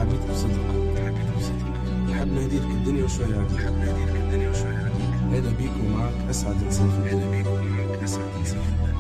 حبيت بصدق، نحب نهديلك الدنيا وشوية عليك. هذا بيك ومعاك أسعد إنسان في الدنيا.